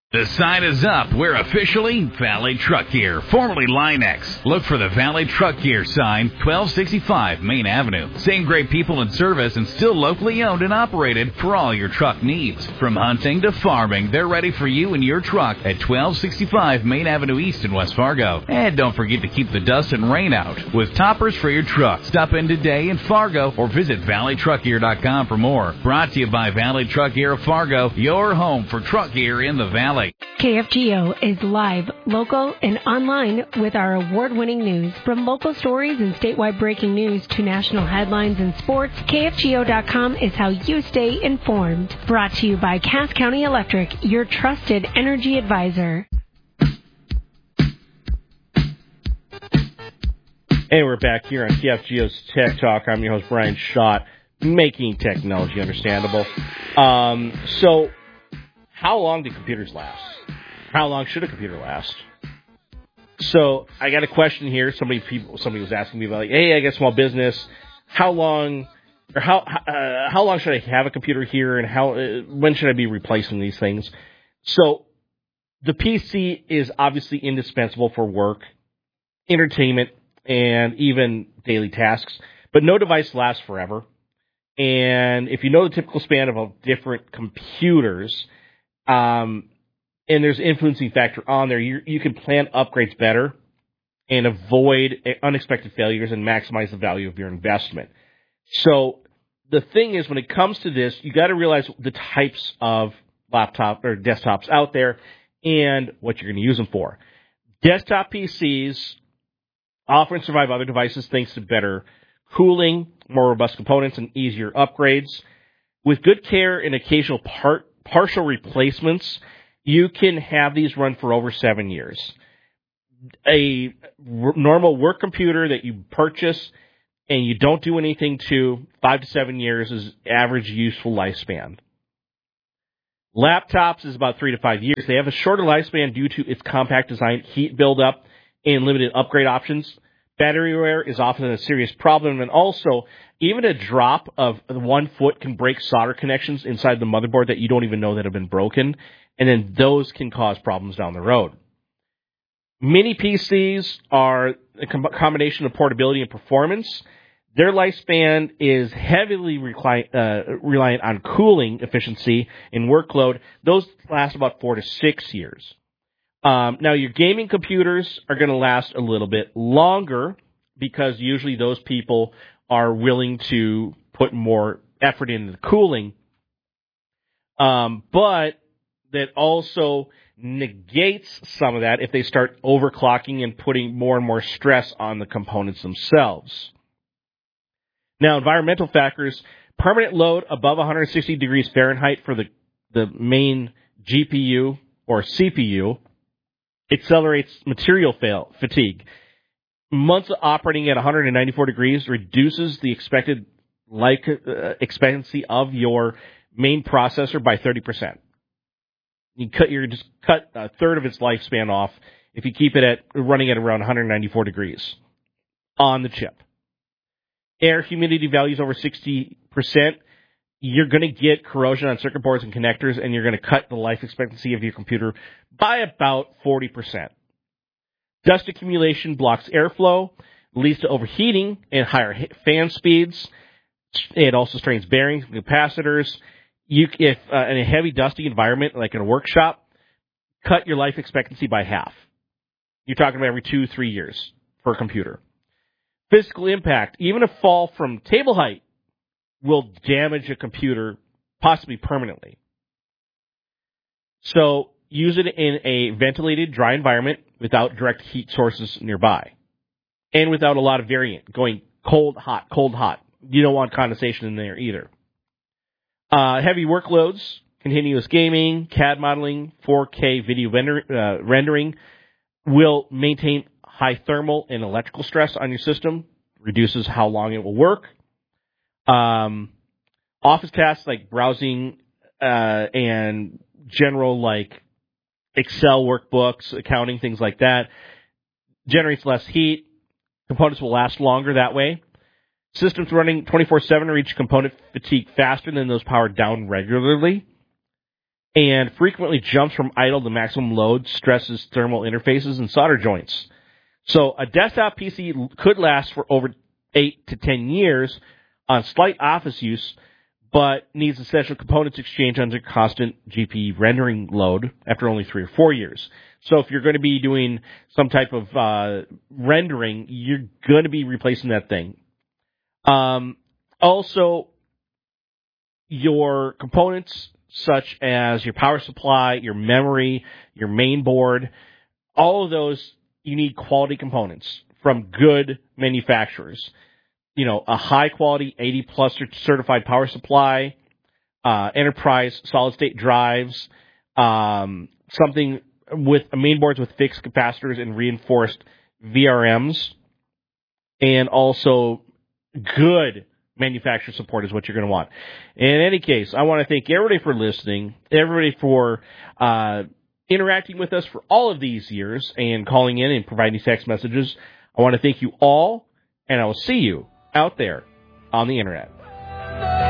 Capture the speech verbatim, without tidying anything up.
The sign is up. We're officially Valley Truck Gear, formerly Line-X. Look for the Valley Truck Gear sign, twelve sixty-five Main Avenue. Same great people in service and still locally owned and operated for all your truck needs. From hunting to farming, they're ready for you and your truck at twelve sixty-five Main Avenue East in West Fargo. And don't forget to keep the dust and rain out with toppers for your truck. Stop in today in Fargo or visit valley truck gear dot com for more. Brought to you by Valley Truck Gear of Fargo, your home for truck gear in the Valley. K F G O is live, local, and online with our award-winning news. From local stories and statewide breaking news to national headlines and sports, K F G O dot com is how you stay informed. Brought to you by Cass County Electric, your trusted energy advisor. Hey, we're back here on K F G O's Tech Talk. I'm your host, Brian Schott, making technology understandable. Um, so, how long do computers last? How long should a computer last? So I got a question here. Somebody people somebody was asking me about, like, hey, I got small business. How long or how uh, how long should I have a computer here, and how uh, when should I be replacing these things? So the P C is obviously indispensable for work, entertainment, and even daily tasks. But no device lasts forever. And if you know the typical span of different computers, um, and there's an influencing factor on there, you, you can plan upgrades better and avoid unexpected failures and maximize the value of your investment. So the thing is, when it comes to this, you got to realize the types of laptop or desktops out there and what you're going to use them for. Desktop P Cs often survive other devices thanks to better cooling, more robust components, and easier upgrades. With good care and occasional part partial replacements, you can have these run for over seven years. A r- normal work computer that you purchase and you don't do anything to, five to seven years is average useful lifespan. Laptops is about three to five years. They have a shorter lifespan due to its compact design, heat buildup, and limited upgrade options. Battery wear is often a serious problem, and also even a drop of one foot can break solder connections inside the motherboard that you don't even know that have been broken, and then those can cause problems down the road. Mini P Cs are a com- combination of portability and performance. Their lifespan is heavily recli- uh, reliant on cooling efficiency and workload. Those last about four to six years. Um, now, your gaming computers are going to last a little bit longer because usually those people are willing to put more effort into the cooling. Um, but that also negates some of that if they start overclocking and putting more and more stress on the components themselves. Now, environmental factors, permanent load above one hundred sixty degrees Fahrenheit for the, the main G P U or C P U accelerates material fail, fatigue. Months of operating at one hundred ninety-four degrees reduces the expected life uh, expectancy of your main processor by thirty percent. You cut your just cut a third of its lifespan off if you keep it at running at around one hundred ninety-four degrees on the chip. Air humidity values over sixty percent. You're going to get corrosion on circuit boards and connectors, and you're going to cut the life expectancy of your computer by about forty percent. Dust accumulation blocks airflow, leads to overheating and higher fan speeds. It also strains bearings and capacitors. You, if uh, in a heavy, dusty environment, like in a workshop, cut your life expectancy by half. You're talking about every two, three years for a computer. Physical impact, even a fall from table height will damage a computer, possibly permanently. So use it in a ventilated, dry environment without direct heat sources nearby. And without a lot of variant, going cold, hot, cold, hot. You don't want condensation in there either. Uh, heavy workloads, continuous gaming, C A D modeling, four K video render, uh, rendering will maintain high thermal and electrical stress on your system, reduces how long it will work. Um, office tasks like browsing uh, and general like Excel workbooks, accounting, things like that, generates less heat. Components will last longer that way. Systems running twenty-four seven reach component fatigue faster than those powered down regularly. and frequently jumps from idle to maximum load, stresses thermal interfaces and solder joints. So a desktop P C could last for over eight to ten years on slight office use, but needs essential components exchange under constant G P rendering load after only three or four years. So if you're going to be doing some type of uh, rendering, you're going to be replacing that thing. Um, also, your components such as your power supply, your memory, your main board, all of those, you need quality components from good manufacturers. You know, a high-quality eighty plus certified power supply, uh, enterprise solid-state drives, um, something with main boards with fixed capacitors and reinforced V R Ms, and also good manufacturer support is what you're going to want. In any case, I want to thank everybody for listening, everybody for uh, interacting with us for all of these years and calling in and providing text messages. I want to thank you all, and I will see you out there on the internet.